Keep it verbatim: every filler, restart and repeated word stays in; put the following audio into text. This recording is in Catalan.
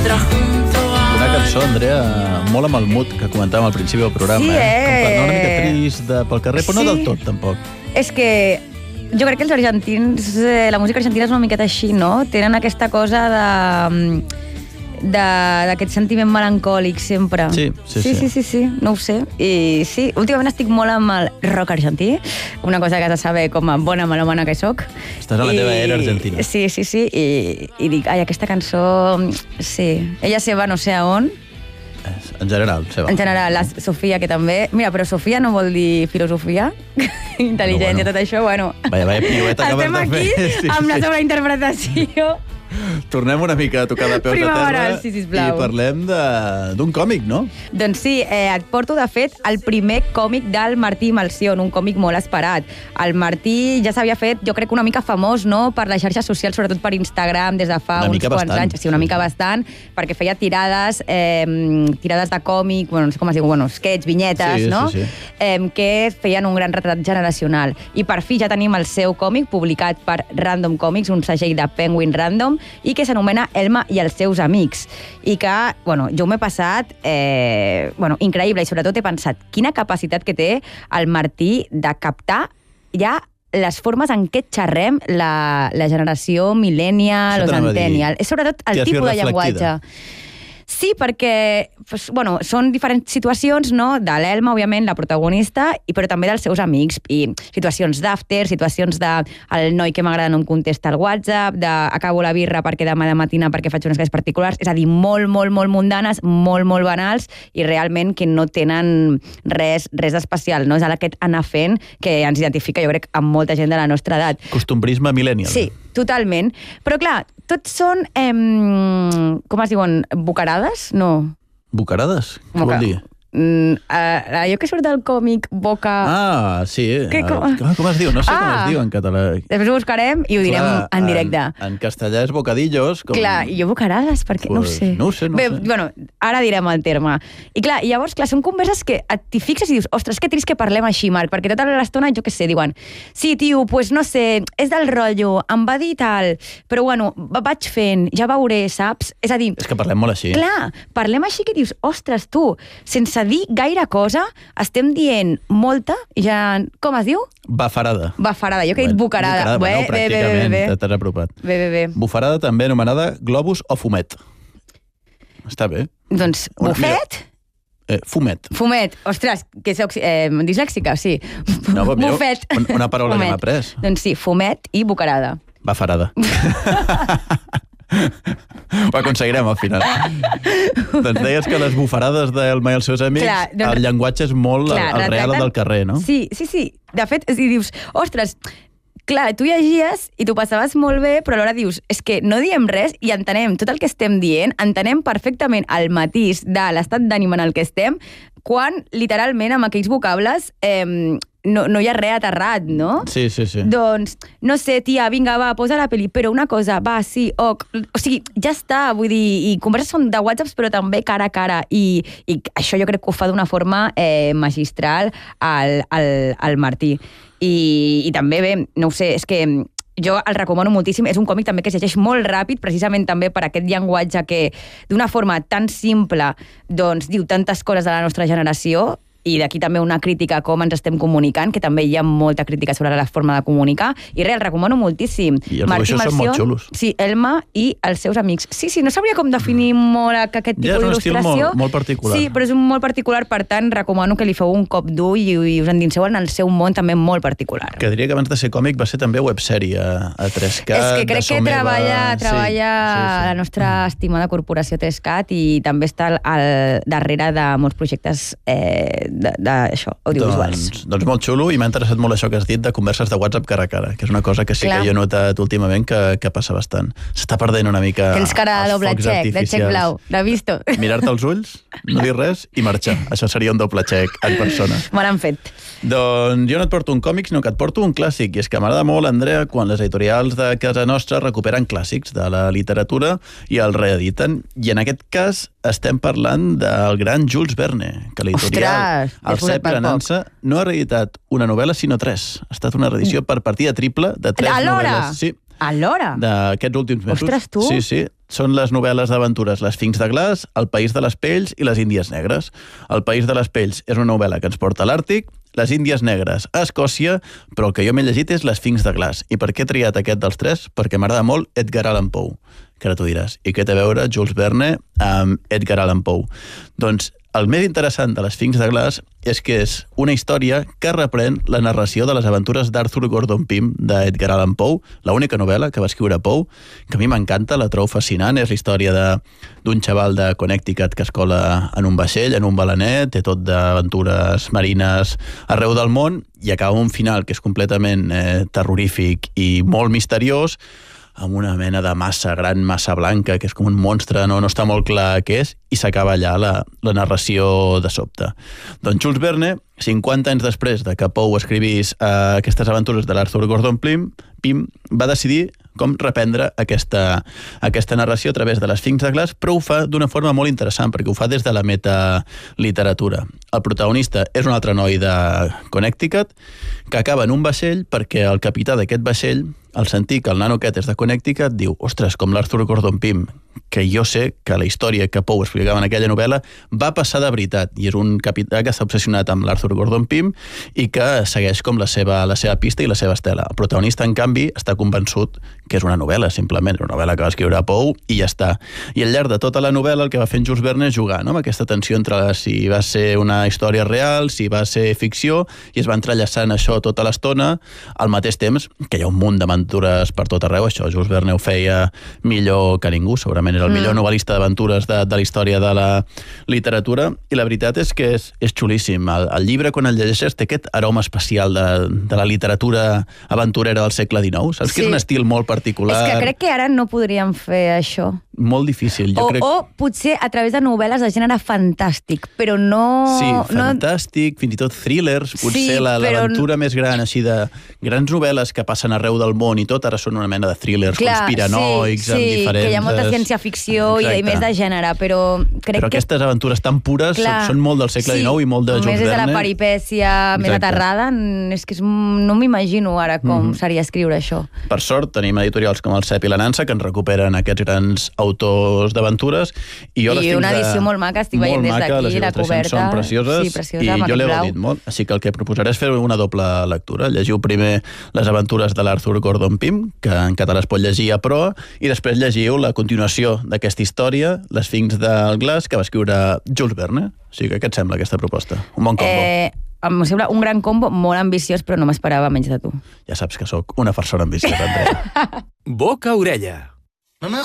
mientras junto a... Una cançó, Andrea, molt amb el mood que comentàvem al principi del programa. Sí, eh? eh? Com per anar una mica trist de, pel carrer, però Sí. no del tot, tampoc. És que jo crec que els argentins, eh, la música argentina és una miqueta així, no? Tenen aquesta cosa de... d'aquest sentiment melancòlic sempre. Sí, sí, sí. sí. Sí, sí, sí, no ho sé. I sí, últimament estic molt amb el rock argentí, una cosa que has de saber com a bona melòmana que sóc. Estàs a la teva era argentina. Sí, sí, sí, i, i dic, ai, aquesta cançó, sí, ella se va no sé a on. En general, Seba. En general, la Sofia, que també... Mira, però Sofia no vol dir filosofia, intel·ligència, bueno. tot això, bueno... Vaya, vaya pirueta que estem acabes de aquí fer. Sí, amb la sí. sobreinterpretació. Tornem una mica a tocar de peus Prima a terra oral, sí, sisplau. i parlem de- d'un còmic, no? Doncs sí, eh, et porto, de fet, el primer còmic del Martí Malción, un còmic molt esperat. El Martí ja s'havia fet, jo crec, una mica famós, no?, per les xarxes socials, sobretot per Instagram, des de fa Una uns mica quants bastant, anys. Sí, una sí. mica bastant, perquè feia tirades, eh, tirades de còmic, bueno, no sé com es diu, bueno, sketch, vinyetes, Sí, no?, sí, sí. Eh, que feien un gran retrat generacional. I per fi ja tenim el seu còmic publicat per Random Comics, un segell de Penguin Random, i que s'anomena Elma i els seus amics. I que, bueno, jo m'he passat, eh, bueno, increïble, i sobretot he pensat quina capacitat que té el Martí de captar ja les formes en què xerrem la, la generació millennial Això o t'anava a dir. centennial. És sobretot Que el has vist tipus de reflectida. llenguatge. Sí, perquè pues, bueno, són diferents situacions, no?, de l'Elma, òbviament, la protagonista, i però també dels seus amics, i situacions d'after, situacions de el noi que m'agrada no em contesta al WhatsApp, de acabo la birra perquè demà de matina perquè faig unes classes particulars, és a dir, molt, molt, molt mundanes, molt, molt banals, i realment que no tenen res, res especial, no? És aquest anar fent que ens identifica, jo crec, amb molta gent de la nostra edat. Costumbrisme millennial. Sí, totalment. Però clar, tots són, eh, com es diuen, bucarades? No. Bucarades? Què Boca- vol dir? Mm, uh, allò que surt del còmic Boca... Ah, sí. Què, com- Com, com es diu? No sé com Ah. es diu en català. Després ho buscarem i ho direm Clar, en directe. En, en castellà és bocadillos. Com... Clar, i jo bucarades, perquè no ho Pues, sé. no ho sé, no Bé, ho sé. bueno, ara direm el terme. I clar, i llavors, clar, són converses que et t'hi fixes i dius, ostres, que trist que parlem així, Marc, perquè tota l'estona, jo què sé, diuen, sí, tio, pues no sé, és del rotllo, em va dir tal, però bueno, va- vaig fent, ja veuré, saps? És a dir, És que parlem molt així. clar, parlem així que dius, ostres, tu, sense dir gaire cosa, estem dient molta, i ja, com es diu? Bafarada. Bafarada, jo que he dit Bueno, bucarada. bueno, Bé, bé, bé, bé, pràcticament, bé. t'has apropat. Bé, bé, bé. Bufarada també anomenada globus o fumet. Està bé. Doncs, Una- bufet, Eh, fumet. fumet, ostres, que és eh, dislèxica, sí. No, però mira, Bufet. un- una paraula que Fumet. hem après. Doncs sí, fumet i bucarada. Bafarada. Ho aconseguirem al final. Doncs deies que les bufarades d'Elma i els seus amics, Clar, doncs- el llenguatge és molt Clar, el, el real retraten- del carrer, no? Sí, sí, sí. De fet, si dius, ostres, clar, tu llegies i t'ho passaves molt bé, però alhora dius, és que no diem res i entenem tot el que estem dient, entenem perfectament el matís de l'estat d'ànim en el que estem, quan, literalment, amb aquells vocables eh, no, no hi ha res aterrat, no? Sí, sí, sí. Doncs, no sé, tia, vinga, va, posa la pel·li, però una cosa, va, sí, ok. O sigui, ja està, vull dir, i converses són de whatsapps, però també cara a cara, i, i això jo crec que ho fa d'una forma eh, magistral al, al, al Martí. I, I també, bé, no ho sé, és que jo el recomano moltíssim, és un còmic també que es llegeix molt ràpid, precisament també per aquest llenguatge que d'una forma tan simple doncs diu tantes coses de la nostra generació, i d'aquí també una crítica a com ens estem comunicant, que també hi ha molta crítica sobre la forma de comunicar, i res, el recomano moltíssim. I els dibuixos són molt xulos. Sí, Elma i els seus amics. Sí, sí, no sabria com definir molt aquest tipus Ja és un estil d'il·lustració. molt- molt particular. Sí, però és un molt particular, per tant, recomano que li feu un cop d'ull i, i us endinseu en el seu món també molt particular. Que diria que abans de ser còmic va ser també websèrie a, a tres cat. És que crec de que Someva. treballa, treballa sí, sí, sí. la nostra estimada corporació tres cat i també està al, al darrere de molts projectes eh, d'això, audiovisuals. Doncs, doncs molt xulo, i m'ha interessat molt això que has dit de converses de WhatsApp cara a cara, que és una cosa que sí Clar. que jo he notat últimament que, que passa bastant. S'està perdent una mica Tens cara de els doble focs xec, de xec artificials. blau, l'ha visto? Mirar-te els ulls, no dir res i marxar. Això seria un doble xec en persona. Me l'han fet. Doncs jo no et porto un còmic, sinó que et porto un clàssic. I és que m'agrada molt, Andrea, quan les editorials de casa nostra recuperen clàssics de la literatura i el reediten. I en aquest cas estem parlant del gran Jules Verne, que l'editorial Ostres, El és posat Cep per i la Nansa no ha reeditat una novel·la, sinó tres. Ha estat una reedició per partida triple de tres Alhora? novel·les. Sí. Alhora? d'aquests últims mesos. Ostres, tu! Sí, sí. Són les novel·les d'aventures L'Esfinx de Glaç, El País de les Pells i Les Índies Negres. El País de les Pells és una novel·la que ens porta a l'Àrtic, Les Índies Negres a Escòcia, però el que jo m'he llegit és L'Esfinx de Glaç. I per què he triat aquest dels tres? Perquè m'agrada molt Edgar Allan Poe, que ara tu diràs. I què té a veure Jules Verne amb Edgar Allan Poe? Doncs el més interessant de l'Esfinx de Glaç és que és una història que reprèn la narració de les aventures d'Arthur Gordon Pym d'Edgar Allan Poe, l'única novel·la que va escriure Poe, que a mi m'encanta, la trobo fascinant. És la història d'un xaval de Connecticut que es cola en un vaixell, en un balanet, té tot d'aventures marines arreu del món i acaba un final que és completament eh, terrorífic i molt misteriós, amb una mena de massa gran, massa blanca, que és com un monstre, no, no està molt clar què és, i s'acaba allà la, la narració de sobte. Doncs Jules Verne, cinquanta anys després de que Poe escrivís eh, aquestes aventures de l'Arthur Gordon Pym, Pym va decidir com reprendre aquesta, aquesta narració a través de l'Esfinx de Glaç, però ho fa d'una forma molt interessant, perquè ho fa des de la metaliteratura. El protagonista és un altre noi de Connecticut que acaba en un vaixell perquè el capità d'aquest vaixell, al sentir que el nano aquest és de Connecticut, diu, ostres, com l'Arthur Gordon Pym, que jo sé que la història que Poe explicava en aquella novel·la va passar de veritat, i és un capità que està obsessionat amb l'Arthur Gordon Pym i que segueix com la seva, la seva pista i la seva estela. El protagonista, en canvi, està convençut que és una novel·la, simplement, una novel·la que va escriure Poe i ja està. I al llarg de tota la novel·la el que va fent Jules Verne és jugar, no?, amb aquesta tensió entre si va ser una història real, si va ser ficció, i es va entrellaçant això tota l'estona, al mateix temps que hi ha un munt d'aventures per tot arreu. Això Jules Verne ho feia millor que ningú, segurament era el millor mm. novel·lista d'aventures de, de la història de la literatura, i la veritat és que és, és xulíssim. El, el llibre, quan el llegeixes, té aquest aroma especial de, de la literatura aventurera del segle dinou. Saps sí. que és un estil molt particular. És que crec que ara no podríem fer això. Molt difícil. Jo o, crec... o potser a través de novel·les de gènere fantàstic, però no... Sí, fantàstic, no... fins i tot thrillers, potser sí, l'aventura però... més gran, així de grans novel·les que passen arreu del món i tot, ara són una mena de thrillers Clar, conspiranoics, sí, amb sí, diferents... Sí, que hi ha molta ciència-ficció i més de gènere, però crec però que... aquestes aventures tan pures Clar, són, són molt del segle dinou sí, i molt de Jules Verne. Més des de la peripècia, Exacte. més aterrada, és que és, no m'imagino ara com mm-hmm. seria escriure això. Per sort, tenim editorials com el Cep i la Nansa que ens recuperen aquests grans autors d'aventures i jo I una edició de... molt maca, estic veient des d'aquí, la coberta. Són precioses sí, preciosa, i jo l'he gaudit molt, així que el que proposaré és fer una doble lectura. Llegiu primer les aventures de l'Arthur Gordon Pym, que en català es pot llegir a proa, i després llegiu la continuació d'aquesta història, l'Esfinx del Glaç, que va escriure Jules Verne. O sigui que què et sembla aquesta proposta? Un bon combo. Eh... Em sembla un gran combo, molt ambiciós, però no m'esperava menys de tu. Ja saps que sóc una persona ambiciosa, Andrea. Boca-orella. Maman